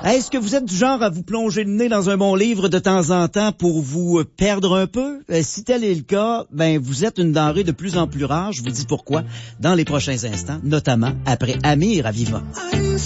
Est-ce que vous êtes du genre à vous plonger le nez dans un bon livre de temps en temps pour vous perdre un peu? Si tel est le cas, vous êtes une denrée de plus en plus rare. Je vous dis pourquoi dans les prochains instants, notamment après Amir à Viva.